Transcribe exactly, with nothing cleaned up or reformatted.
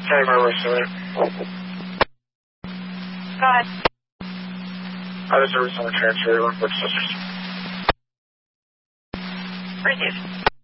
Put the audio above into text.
Sorry, my work center. Go ahead. I was service on the transfer, one foot sisters. Received.